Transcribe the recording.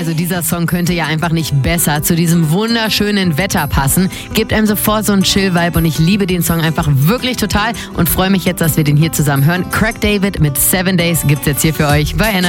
Also dieser Song könnte ja einfach nicht besser zu diesem wunderschönen Wetter passen. Gibt einem sofort so einen Chill-Vibe und ich liebe den Song einfach wirklich total und freue mich jetzt, dass wir den hier zusammen hören. Craig David mit 7 Days gibt's jetzt hier für euch bei